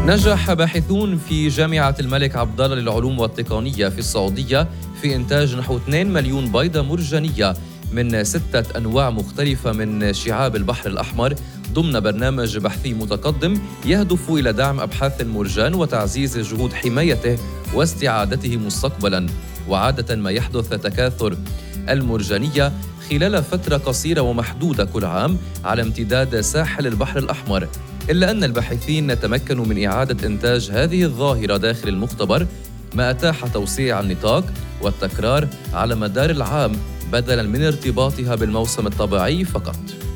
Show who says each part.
Speaker 1: نجح باحثون في جامعة الملك عبدالله للعلوم والتقنية في السعودية في إنتاج نحو 2 مليون بيضة مرجانية من 6 أنواع مختلفة من شعاب البحر الأحمر ضمن برنامج بحثي متقدم يهدف إلى دعم أبحاث المرجان وتعزيز جهود حمايته واستعادته مستقبلاً. وعادة ما يحدث تكاثر المرجانية خلال فترة قصيرة ومحدودة كل عام على امتداد ساحل البحر الأحمر، إلا أن الباحثين تمكنوا من إعادة إنتاج هذه الظاهرة داخل المختبر، ما أتاح توسيع النطاق والتكرار على مدار العام بدلاً من ارتباطها بالموسم الطبيعي فقط.